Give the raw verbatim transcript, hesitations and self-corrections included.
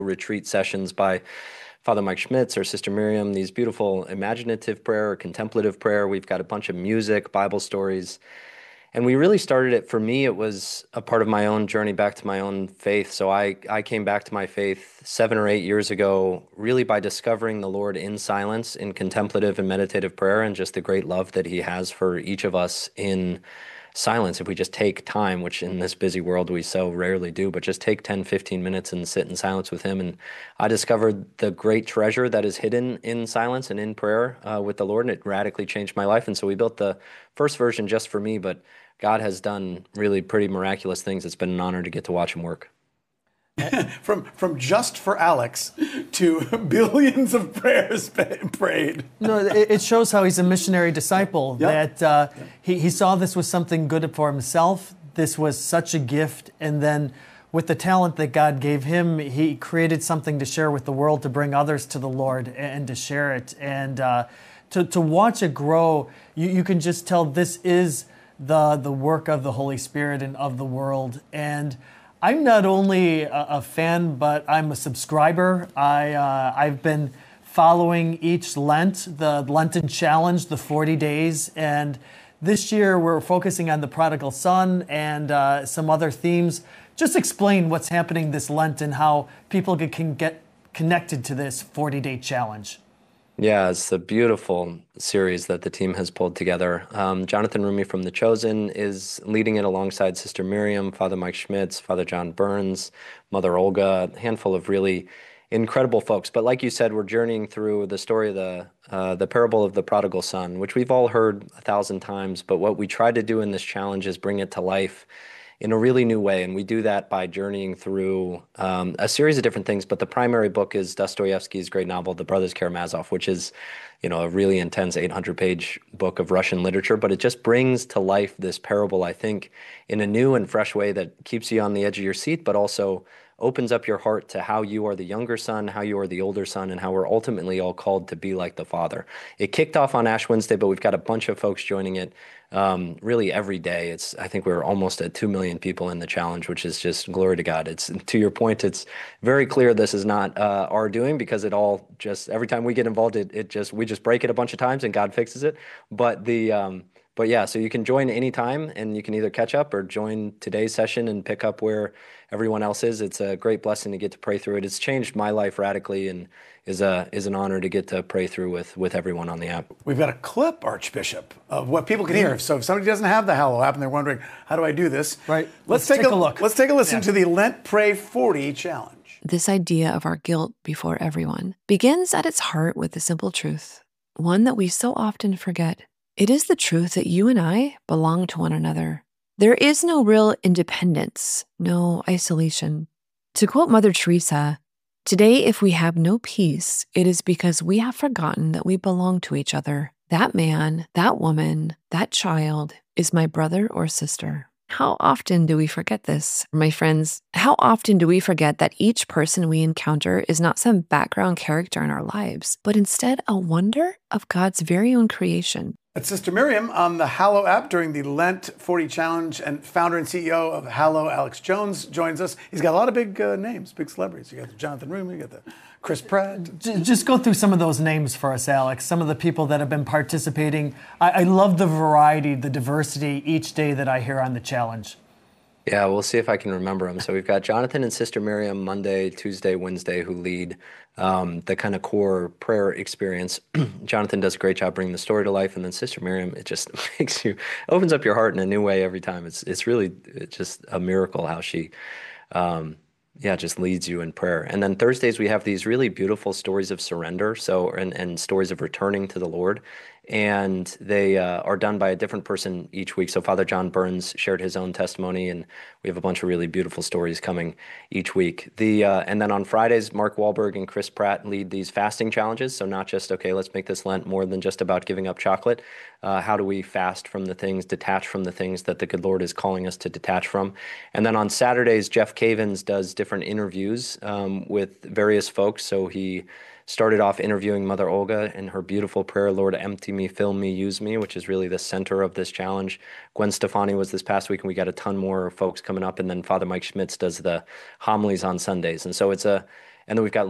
retreat sessions by Father Mike Schmitz or Sister Miriam, these beautiful imaginative prayer or contemplative prayer. We've got a bunch of music, Bible stories. And we really started it, for me, it was a part of my own journey back to my own faith. So I, I came back to my faith seven or eight years ago, really by discovering the Lord in silence, in contemplative and meditative prayer, and just the great love that he has for each of us in silence. If we just take time, which in this busy world we so rarely do, but just take ten, fifteen minutes and sit in silence with him. And I discovered the great treasure that is hidden in silence and in prayer uh, with the Lord, and it radically changed my life. And so we built the first version just for me, but God has done really pretty miraculous things. It's been an honor to get to watch him work. from from just for Alex to billions of prayers prayed. No, it it shows how he's a missionary disciple, Yep. that uh, Yep. he, he saw this was something good for himself. This was such a gift. And then with the talent that God gave him, he created something to share with the world, to bring others to the Lord and to share it. And uh, to, to watch it grow, you, you can just tell this is the, the work of the Holy Spirit and of the world. And I'm not only a, a fan, but I'm a subscriber. I, uh, I've been following each Lent, the Lenten Challenge, the forty days. And this year we're focusing on the prodigal son and uh, some other themes. Just explain what's happening this Lent and how people can get connected to this forty-day challenge. Yeah, it's a beautiful series that the team has pulled together. Um, Jonathan Rumi from The Chosen is leading it alongside Sister Miriam, Father Mike Schmitz, Father John Burns, Mother Olga, a handful of really incredible folks. But like you said, we're journeying through the story of the uh, the parable of the prodigal son, which we've all heard a thousand times. But what we try to do in this challenge is bring it to life in a really new way. And we do that by journeying through um, a series of different things. But the primary book is Dostoevsky's great novel, The Brothers Karamazov, which is, you know, a really intense eight hundred page book of Russian literature. But it just brings to life this parable, I think, in a new and fresh way that keeps you on the edge of your seat, but also opens up your heart to how you are the younger son, how you are the older son, and how we're ultimately all called to be like the Father. It kicked off on Ash Wednesday, but we've got a bunch of folks joining it um, really every day. It's I think we're almost at two million people in the challenge, which is just glory to God. It's, to your point, it's very clear this is not uh, our doing, because it all just, every time we get involved, it, it just, we just break it a bunch of times and God fixes it. But the, um, But yeah, so you can join anytime, and you can either catch up or join today's session and pick up where everyone else is. It's a great blessing to get to pray through it. It's changed my life radically, and is a is an honor to get to pray through with with everyone on the app. We've got a clip, Archbishop, of what people can hear. So if somebody doesn't have the Hallow app and they're wondering, how do I do this? Right. Let's, Let's take, take a, a look. Let's take a listen Yeah. to the Lent Pray forty challenge. This idea of our guilt before everyone begins at its heart with the simple truth, one that we so often forget. It is the truth that you and I belong to one another. There is no real independence, no isolation. To quote Mother Teresa, today if we have no peace, it is because we have forgotten that we belong to each other. That man, that woman, that child is my brother or sister. How often do we forget this, my friends? How often do we forget that each person we encounter is not some background character in our lives, but instead a wonder of God's very own creation? That's Sister Miriam on the Hallow app during the Lent forty challenge, and founder and C E O of Hallow, Alex Jones, joins us. He's got a lot of big uh, names, big celebrities. You got the Jonathan Rumi, you got the Chris Pratt. J- Just go through some of those names for us, Alex. Some of the people that have been participating. I, I love the variety, the diversity each day that I hear on the challenge. Yeah, we'll see if I can remember them. So we've got Jonathan and Sister Miriam Monday, Tuesday, Wednesday, who lead um, the kind of core prayer experience. Jonathan does a great job bringing the story to life, and then Sister Miriam, it just makes you, opens up your heart in a new way every time. It's it's really it's just a miracle how she, um, yeah, just leads you in prayer. And then Thursdays we have these really beautiful stories of surrender, so and and stories of returning to the Lord. And they uh, are done by a different person each week. So Father John Burns shared his own testimony, and we have a bunch of really beautiful stories coming each week. The uh, and then on Fridays, Mark Wahlberg and Chris Pratt lead these fasting challenges. So not just, okay, let's make this Lent more than just about giving up chocolate. Uh, how do we fast from the things, detach from the things that the good Lord is calling us to detach from? And then on Saturdays, Jeff Cavins does different interviews um, with various folks. So he started off interviewing Mother Olga and her beautiful prayer, Lord, empty me, fill me, use me, which is really the center of this challenge. Gwen Stefani was this past week, and we got a ton more folks coming up. And then Father Mike Schmitz does the homilies on Sundays. And so it's a And then we've got